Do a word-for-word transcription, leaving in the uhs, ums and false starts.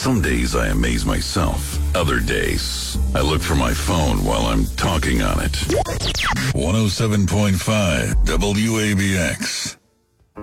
Some days I amaze myself. Other days, I look for my phone while I'm talking on it. one oh seven point five W A B X.